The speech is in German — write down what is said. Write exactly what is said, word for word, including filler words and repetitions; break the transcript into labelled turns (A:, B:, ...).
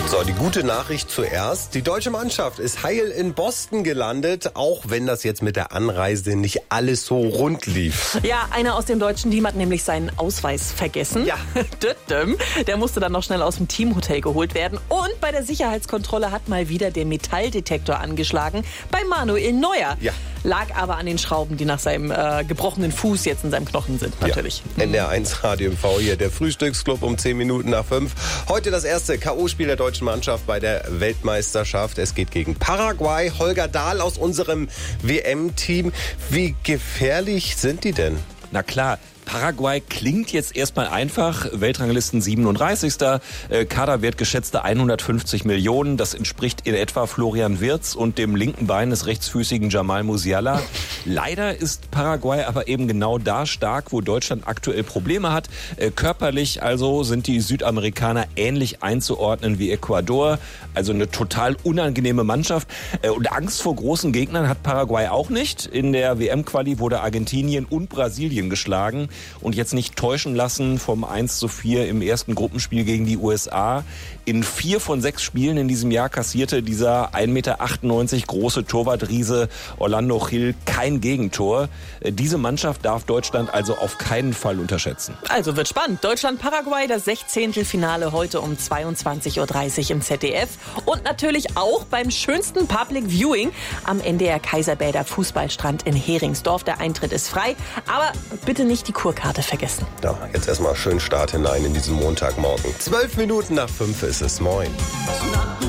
A: So, die gute Nachricht zuerst. Die deutsche Mannschaft ist heil in Boston gelandet, auch wenn das jetzt mit der Anreise nicht alles so rund lief.
B: Ja, einer aus dem deutschen Team hat nämlich seinen Ausweis vergessen.
A: Ja.
B: Der musste dann noch schnell aus dem Teamhotel geholt werden. Und bei der Sicherheitskontrolle hat mal wieder der Metalldetektor angeschlagen bei Manuel Neuer.
A: Ja.
B: Lag aber an den Schrauben, die nach seinem äh, gebrochenen Fuß jetzt in seinem Knochen sind, natürlich.
A: Ja. N D R eins Radio M V hier, der Frühstücksclub um zehn Minuten nach fünf. Heute das erste K O-Spiel der deutschen Mannschaft bei der Weltmeisterschaft. Es geht gegen Paraguay. Holger Dahl aus unserem W M-Team. Wie gefährlich sind die denn?
C: Na klar. Paraguay klingt jetzt erstmal einfach. Weltranglisten siebenunddreißigster Äh, Kaderwert geschätzte hundertfünfzig Millionen. Das entspricht in etwa Florian Wirtz und dem linken Bein des rechtsfüßigen Jamal Musiala. Leider ist Paraguay aber eben genau da stark, wo Deutschland aktuell Probleme hat. Äh, körperlich also sind die Südamerikaner ähnlich einzuordnen wie Ecuador. Also eine total unangenehme Mannschaft. Äh, und Angst vor großen Gegnern hat Paraguay auch nicht. In der W M-Quali wurde Argentinien und Brasilien geschlagen. Und jetzt nicht täuschen lassen vom eins zu vier im ersten Gruppenspiel gegen die U S A. In vier von sechs Spielen in diesem Jahr kassierte dieser ein Meter achtundneunzig große Torwartriese Orlando Gil kein Gegentor. Diese Mannschaft darf Deutschland also auf keinen Fall unterschätzen.
B: Also wird spannend. Deutschland-Paraguay, das Sechzehntelfinale heute um zweiundzwanzig Uhr dreißig im Z D F. Und natürlich auch beim schönsten Public Viewing am N D R Kaiserbäder Fußballstrand in Heringsdorf. Der Eintritt ist frei, aber bitte nicht die Kurkarte vergessen.
A: Ja, jetzt erstmal schön Start hinein in diesen Montagmorgen. Zwölf Minuten nach fünf ist es. Moin.